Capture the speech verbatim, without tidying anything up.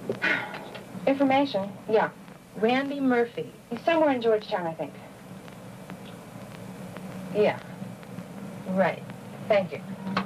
Information? Yeah. Randy Murphy. He's somewhere in Georgetown, I think. Yeah. Right. Thank you.